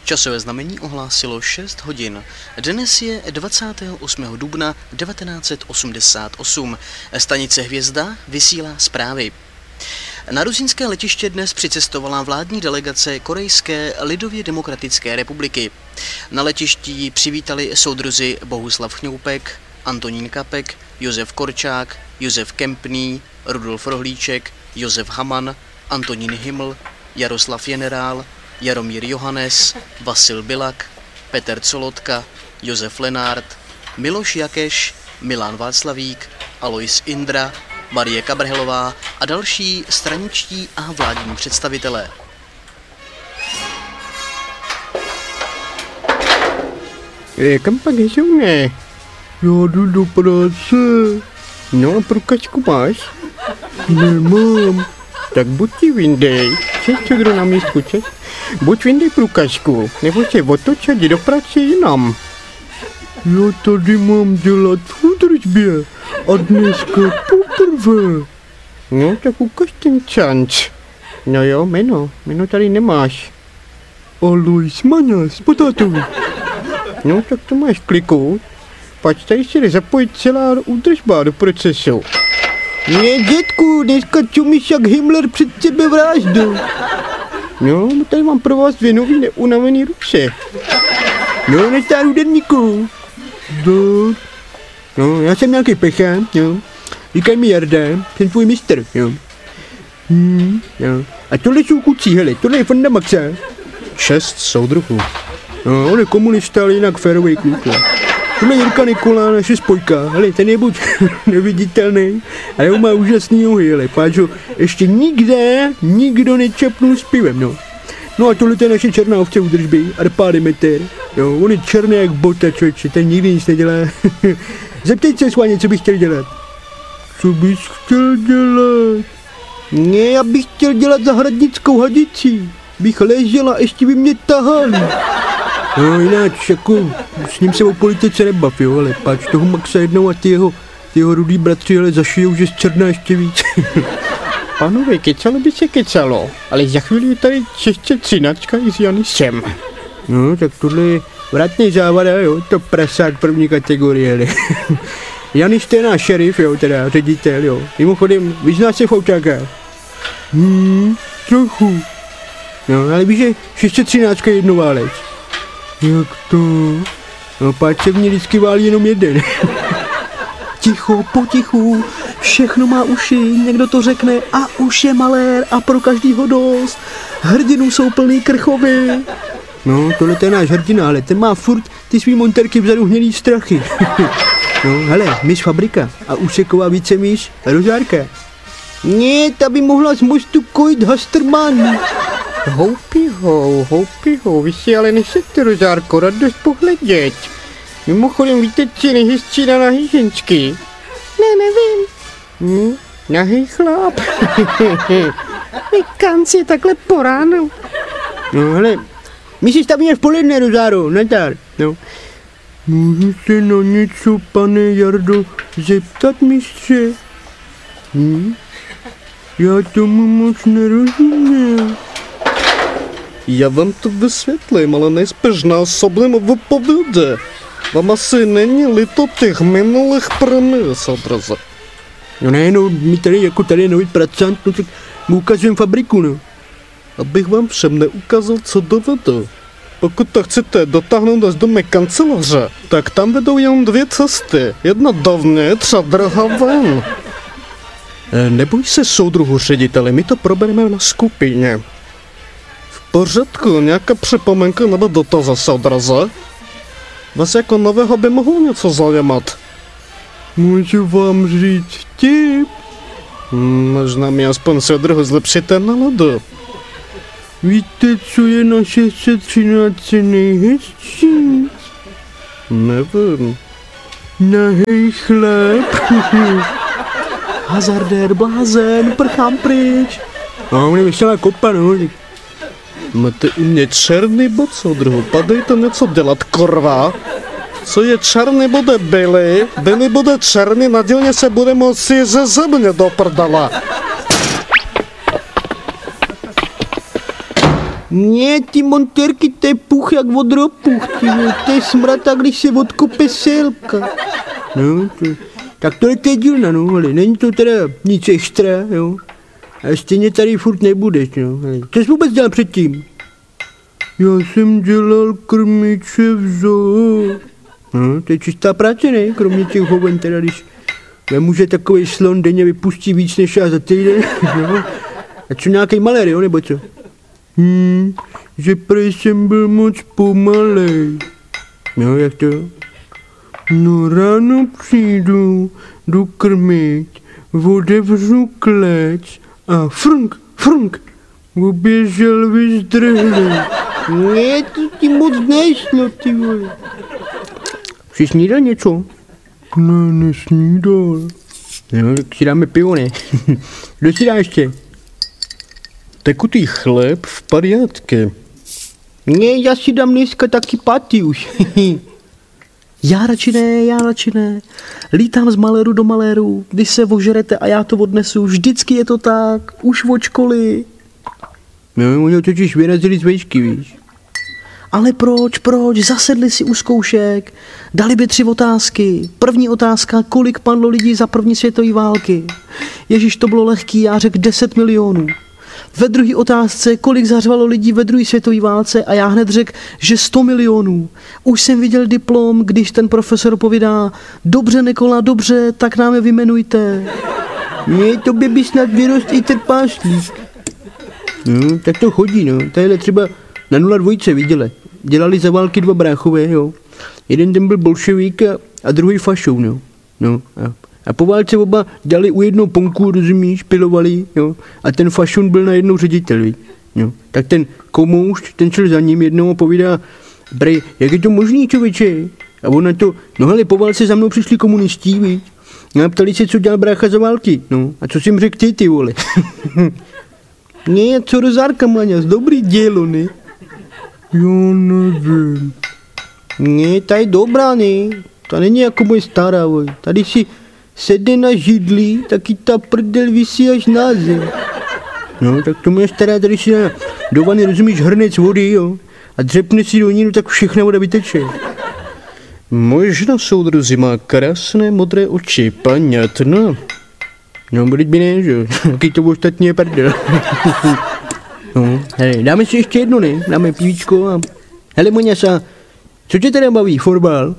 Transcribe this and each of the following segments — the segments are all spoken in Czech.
Časové znamení ohlásilo 6 hodin. Dnes je 28. dubna 1988. Stanice Hvězda vysílá zprávy. Na rusínské letiště dnes přicestovala vládní delegace Korejské lidově demokratické republiky. Na letišti ji přivítali soudruzi Bohuslav Chňoupek, Antonín Kapek, Josef Korčák, Josef Kempný, Rudolf Rohlíček, Josef Haman, Antonín Himl, Jaroslav Generál, Jaromír Johannes, Vasil Bilak, Petr Colotka, Josef Lenárd, Miloš Jakeš, Milan Václavík, Alois Indra, Marie Kabrhelová a další straničtí a vládní představitelé. Kam pak jsou, ne? Já jdu do práce. No a průkačku máš? Nemám. Tak buď ti vyndej. Češ, co kdo na místku, češ? Buď vyndej průkačku, nebo se otoč a jdi do práce jinam. Já tady mám dělat v údržbě a dneska poprvé. No tak ukaž ten čanč. No jo, jméno tady nemáš. Alois Maňas, potátovi. No tak to máš kliknout. Pak tady se jde zapojit celá údržba do procesu. Ne, dětku, dneska čumíš jak Himmler před sebevraždou. No, tady mám pro vás 2 nový neunavený ruce. No, nestáru denníku. No, já jsem nějaký pechán, jo. Říkaj mi Jarda, jsem tvůj mistr, jo. Jo. A tohle jsou kucí, hele, tohle je Fonda Maxa. 6 soudruhů. No, on je komunista, ale jinak férovej kluk, jo. Tohle je Jirka Nikola, naše spojka, hele, ten je buď neviditelný, ale on má úžasný nohy, hele, páč ho ještě nikdo nečapnul s pivem, no. No a tohle je naše černá ovce údržby, Arpá Demeter, jo, on je černý jak bota, člověče, ten nikdy nic nedělá. Zeptejte se, Sváně, co bych chtěl dělat. Co bys chtěl dělat? Ne, já bych chtěl dělat zahradnickou hadici, bych ležel a ještě by mě tahali. No jináč, jako, s ním se o politice nebav, jo, ale páč toho Maxa jednou a ty jeho rudý bratři, ale zašijou, že z černá ještě víc. Pánové, kecalo by se kecalo, ale za chvíli je tady čeště 13 i s Janisem. No, tak tohle je vratný závada, jo, to prasák první kategorie, ale. Janis to je náš šerif, jo, teda ředitel, jo. Mimochodem, vyzná se v autákách? Trochu. No, ale víš, že 613 je jednoválec. Jak to? No, páč se v ní vždycky válí jenom jeden. Ticho, potichu, všechno má uši, někdo to řekne a už je malér a pro každýho dost. Hrdinů jsou plný krchovy. No, tohle je náš hrdina, ale ten má furt ty svý monterky vzadu hnědý strachy. No, hele, myš Fabrika a úseková vícemíš Rozárka. Ne, ta by mohla z mostu kojit Hasterman. Houpího, vy si ale nechcete, Rozárko, radost pohledět. Mimochodem, víte, co je nejhezčí na nahý ženský? Ne, nevím. Nahý chlap. Vykanc je takhle po ránu. No hele, my si stavíme v poledne, Rozáro, Natar. No. Můžu se na něco, pane Jardo, zeptat, mistře? Já tomu moc nerozumím. Já vám to vysvětlím, ale nejspíš násobným vypovědě. Vám asi není líto těch minulých premií, soudruze. No ne, no, my tady je nový pracant, no tak mu ukazujem fabriku, no. Abych vám všem neukázal, co dovedu. Pokud to chcete dotáhnout až do mé kanceláře, tak tam vedou jen 2 cesty. Jedna dovnitř a druhá ven. Neboj se, soudruhu řediteli, my to probereme na skupině. V pořádku, nějaká připomenka nebo dotazy, soudruze? Vás jako nového by mohlo něco zajímat. Můžu vám říct vtip? Možná mi aspoň soudruhu zlepšíte náladu. Víte, co je na 613 nejhezčí? Nevím. Nahej chlap. Hazardér, blázen, prchám pryč. No, on je vyštělá kopa, no. Máte u mě černý bod, soudruhu, padejte něco dělat, korva. Co je černý, bude bílý bude černý, na dílně se bude moci ze země do prdala. Ne, ty montérky, to je puch jak od ropuch, ty vole, to je smrata, když se odkope selka. No, tak tohle je dílna, no, ale není to teda nic extra, jo. A stejně tady furt nebudeš, no, ale co jsi vůbec dělal předtím? Já jsem dělal krmiče v zoo. No, to je čistá práce, ne? Kromě těch hoven, teda když nemůže takový slon denně vypustí víc než já za týden, no. A co nějaký malér, jo, nebo co? Že prej jsem byl moc pomalej. No, jak to? No, ráno přijdu, jdu krmit, otevřu klec a frnk, uběžel vyzdrhlý. Ne, to ti moc nešlo, ty vole. Jsi snídal něco? Ne, nesnídal. No, tak si dáme pivo, ne? Kdo si dá ještě? Tekutý chléb v pariátke. Ne, já si dám dneska taky paty už. Já radši ne. Lítám z maléru do maléru, když se ožerete a já to odnesu, vždycky je to tak, už od školy. No, oni ho totiž vyrazili z vejšky, víš. Ale proč, zasedli si u zkoušek, dali by 3 otázky. První otázka, kolik padlo lidí za první světové války. Ježíš, to bylo lehký, já řekl 10 milionů. Ve druhé otázce, kolik zařvalo lidí ve druhé světové válce a já hned řekl, že 100 milionů. Už jsem viděl diplom, když ten profesor povídá, dobře Nikola, dobře, tak nám je vyjmenujte. Ne, tobě by snad vyrost i trpášlík. No, tak to chodí, no. Tadyhle třeba na 02 viděli. Dělali za války 2 bráchové, jo. Jeden ten byl bolševík a druhý fašou, no. No, a po válce oba dělali u jednoho ponku, rozumíš, pilovali, jo. A ten fašun byl na jednou ředitel, víš. Jo. Tak ten komoušť, ten šel za ním jednou a povídá, brej, jak je to možný, člověče? A on na to, no hele, po válce za mnou přišli komunistí, víš. No a ptali se, co dělal brácha za války, no. A co jsi jim řekl ty vole? Ne, co rozárka, Maňas, dobrý dělo, ne? Jo, nevím. Ne, ta je dobrá, ne? Ta není jako moje stará, voj. Tady si sedne na židli, taky ta prdel visí až na zem. No, tak to moje stará tady si do vany, rozumíš, hrnec vody, jo? A dřepne si do ní, no tak všechna voda vyteče. Moje žena, soudruzi, má krásné modré oči, paňatno. No, bude by ne, že jo? Taky to ostatní je prdel. No, hele, dáme si ještě jedno, ne? Dáme pivíčko a... Hele, Moňasa, co tě teda baví, fotbal?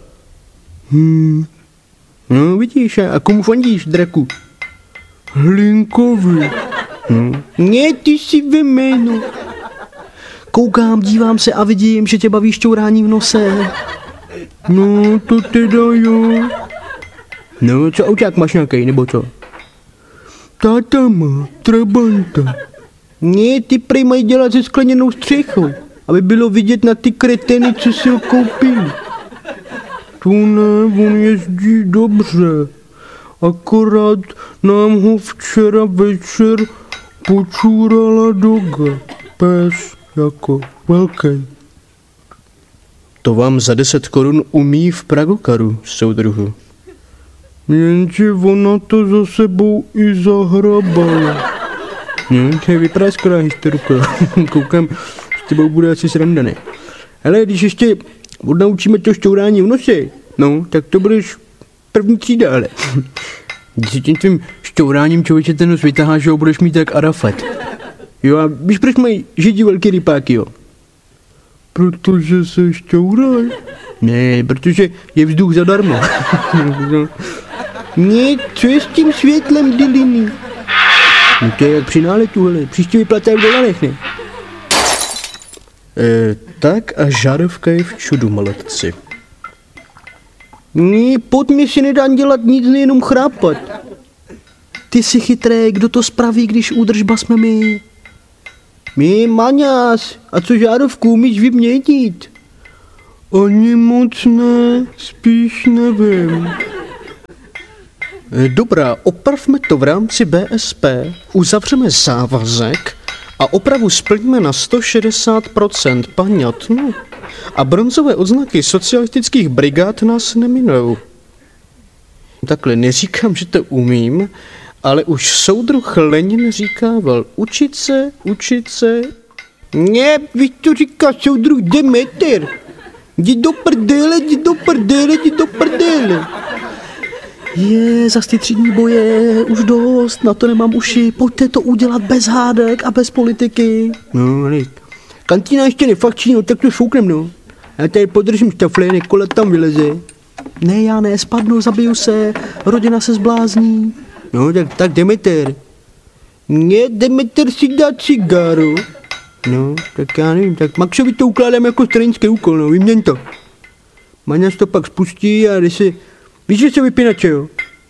No, vidíš, a komu fandíš, draku? Hlinkovi. Ne, ty si ve jménu. Koukám, dívám se a vidím, že tě baví šťourání v nose. No, to teda jo. No, co auták máš nějakej, nebo co? Táta má trabanta. Ne, ty prej mají dělat se skleněnou střechou, aby bylo vidět na ty kretény, co si ho koupili. To ne, on jezdí dobře. Akorát nám ho včera večer počůrala doga. Pes jako velký. To vám za 10 korun umí v Pragokaru, soudruhu. Jenže ona to za sebou i zahrabala. To je vyprásklá historka. Koukám, s tebou bude asi sranda, ne? Hele, když ještě odnaučíme to šťourání v nose, no, tak to budeš první třída, ale. Když si tím tvým šťouráním, člověče, ten nos vytaháš, že ho budeš mít jak Arafat. Jo, a víš, proč mají Židi velký rypáky, jo? Protože se šťouraj. Ne, protože je vzduch zadarmo. Ne, co je s tím světlem diliny? No to je jak při náletu, hele, příště vyplatá v dolarech, ne? Tak a žárovka je v čudu, maletci. Ne, pod mě si nedá dělat nic, nejenom chrápat. Ty jsi chytrý, kdo to spraví, když údržba jsme my? My, Maňas, a co žárovku umíš vyměnit? Ani moc ne, spíš nevím. Dobrá, opravme to v rámci BSP, uzavřeme závazek a opravu splníme na 160%, paňatno. A bronzové odznaky socialistických brigád nás neminou. Takhle, neříkám, že to umím, ale už soudruh Lenin říkával, učit se, Ne, víš, co říká soudruh Demeter? Jdi do prdele, jdi do prdele, jdi do prdele. Je, zas ty třídní boje, už dost, na to nemám uši, pojďte to udělat bez hádek a bez politiky. No, ale kantýna ještě nefakčí, no tak to šouknem, no. Já tady podržím štafle, Nikola tam vyleze. Ne, já ne, spadnu, zabiju se, rodina se zblázní. No, tak Demeter. Ne, Demeter si dá cigáru. No, tak já nevím, tak Maxovi to ukládám jako stranický úkol, no, vyměň to. Maňas to pak spustí a jde si, víš, že se vypínače, jo?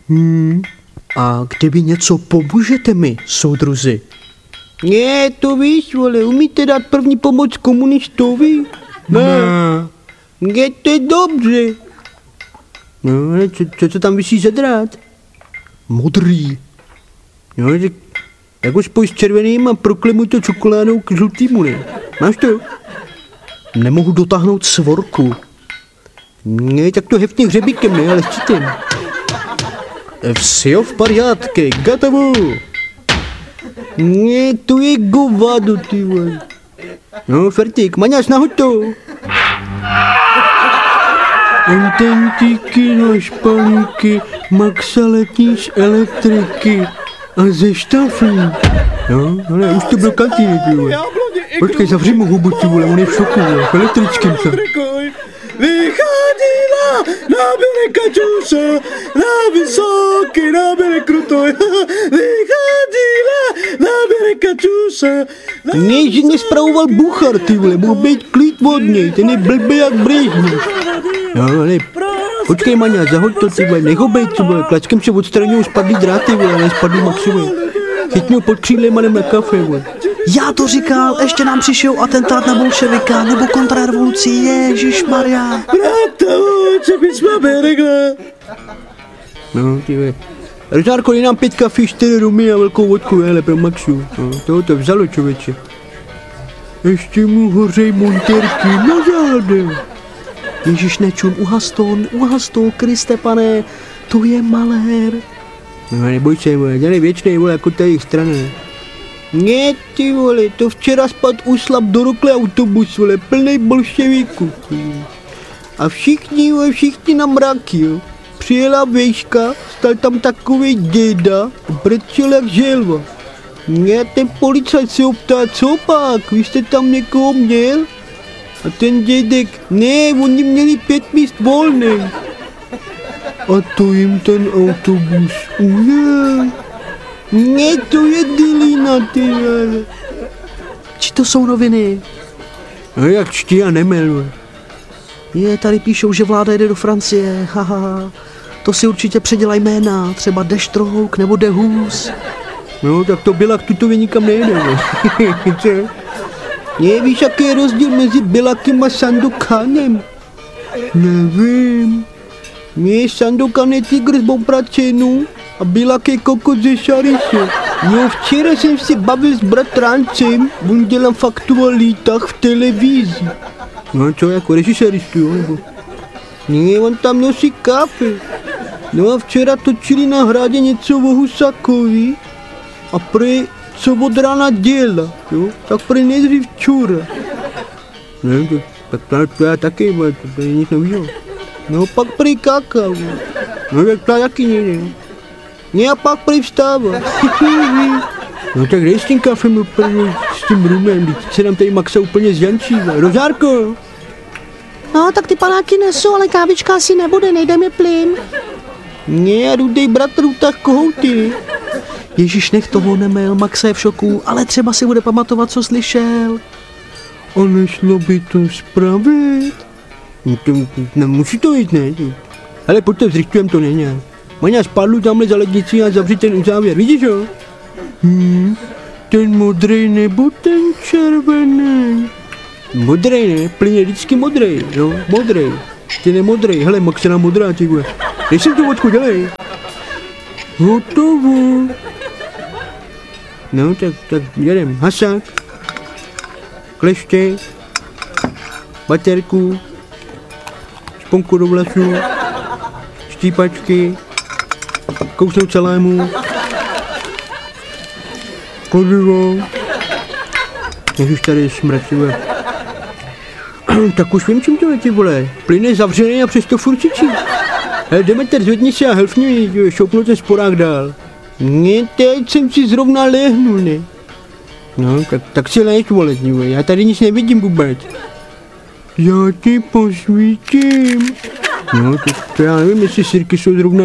A kdyby něco, pomůžete mi, soudruzi. Ne, to víš, vole, umíte dát první pomoc komunistovi? Ne. Ne, to je dobře. No, ale co tam visí za drát? Modrý. No, tak jako spoj s červeným a proklemuj to čokoládou k žlutýmu, ne? Máš to? Nemohu dotáhnout svorku. Ne, tak to heftně hřebíkem, ne, ale štítem. Все в порядке, готово. Ne, to je govado, ty vole. No, Fertik, Maňas, nahoď to. Antentíky na špalíky, Maxa letí z elektriky a ze štaflí. No, ale už to byl kantýny, ty vole. Počkej, zavři mu hubu, ty vole, on je v šoku, vole, v elektrickém se. Vycházela, nabere kačuša, na vysoký, nabere krutoj. Vycházela, nabere kačuša. Ne, že nespravoval Buchar, ty vole, mohl být klid od něj, ten je blbý jak Brežněv. No, ale počkej, Maňa, zahoď to, ty vole, nech ho bejt, ty vole, klačkem se odstraňují spadlý dráty, vole, ale spadlý Maxovi. Chytni ho pod křídlem a jdem na kafe, vole. Já to říkal, ještě nám přišel atentát na bolševika nebo kontrarevoluci, ježišmarja. Brata, co bys máme regla? No, ty vole. Rožárko, je nám 5 kafe, 4 rumy a velkou vodku, hele, pro Maxu. No, toho to vzalo, člověče. Ještě mu hořej monterky na zádech. Ježíš, nečum, uhas to, Kriste pane, to je malér. No, neboj se, vole, ten je věčnej, vole, jako ta jejich strana. Ne, ty vole, to včera spad uslab do rokle autobus, vole, plnej bolševíků. A všichni na mraky, jo. Přijela vejška, stal tam takovej děda, brečel jak želva. Ne, ten policajt se optá, co pak, vy jste tam někoho měl? A ten dědek, ne, oni měli 5 míst volných. A to jim ten autobus ujel. Ne, to je dilina, ty vole. Či to jsou noviny? No jak čtí a nemel. Je, tady píšou, že vláda jede do Francie, haha. To si určitě předělaj jména, třeba Deštrouk nebo Dehus. No, tak to Bilak tutově nikam nejde, co? Nevíš, jaký je rozdíl mezi Bilakem a Sandokanem? Nevím. Mě Sandokan je tygr z Bompračenu a Bilak je kokot ze Šariše. No, včera jsem si bavil s bratrancem, on dělá faktualitách v televizi. No co, jako režiséristu, jo, nebo? Ne, on tam nosí kafe. No a včera točili na Hradě něco o Husakovi a prý, co od rána dělá, jo, tak prý nejdřív čura. Ne, tak to já taky, to je nic novýho. No pak prý kakao, no tak to taky nejde. Ne a pak prý vstává. No tak dej s tím kafem úplně s tím rumem, teď se nám tady Maxa úplně zjančí. Rožárko! No, tak ty panáky nesou, ale kávička asi nebude, nejde mi plyn. Ne, rudej bratr utah kohouty. Ježíš, nech toho, nemel, Maxa je v šoku, ale třeba si bude pamatovat, co slyšel. Ale šlo by to spravit. No to nemusí to jít, ne? Hele, pojďte, zrychtujem to, ne? Maňa, spadlu tamhle za lednici a zavři ten uzávěr, vidíš ho? Ten modrej nebo ten červený? Modrej, ne? Plyn je vždycky modrej, jo? Modrej. Ten je modrej, hele, Maxena modrá, ty vole. Dej si tu vodku, dělej. Hotovo. No, tak jedem. Hasák. Kleště. Baterku. Šponku do vlasů. Štípačky. Kousnout salámu. Kladivo. Jak už tady smrť, ty vole. Tak už vím, čím to je, ty vole. Plyn je zavřený a přesto furt čičí. Hele, Demeter, zvedni se a helfni mi, šoupnu ten sporák dál. Ne, teď jsem si zrovna lehnul, ne. No, tak si lež, vole, já tady nic nevidím vůbec. Já ti posvítím. No, to já nevím, jestli sirky jsou zrovna...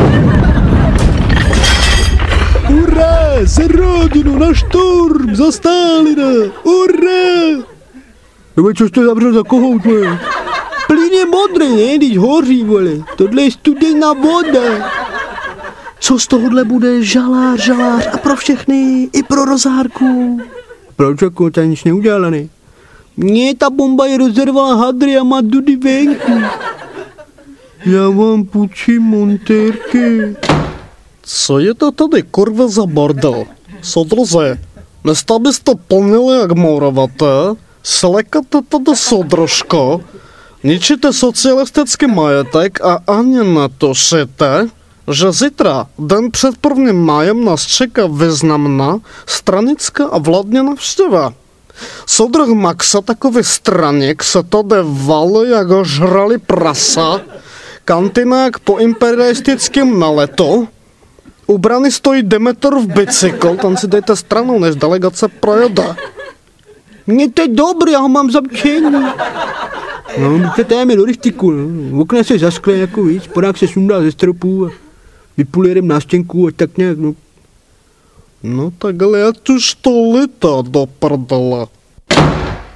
Ura, za rodinu, na šturm, za Stalina, ura! Nebo což to zavřel za kohout, vole? Plyn je modrý, ne, když hoří, vole. Tohle je studená voda. Co z tohohle bude žalář a pro všechny, i pro Rozárku. Proč jako, ta nic neudělala, ne? Ne, ta bomba je rozervala hadry a má dudy venku. Já vám půjčím montérky. Co je to tady kurva za bordel? Soudruze, místo byste plnili jak mouravaté, slekate tady soudružko, ničíte socialistický majetek a ani netušíte, že zítra, den před 1. májem, nás čeká významná stranická a vládní návštěva. Soudruh Maxa, takový straník, se tady valí, jak ho žrali prasa, kantinák po imperialistickém naletu, ubraný stojí Demeterův bicykl, tam si dejte stranou, než delegace projede. Mně to je dobrý, já ho mám zamčený. No, to je do rychtiku, no. Okna se zaskle jako víc, spodák se sundá ze stropu a vypulérem na stěnku a tak nějak, no. No tak ale ať už to lítá do prdele.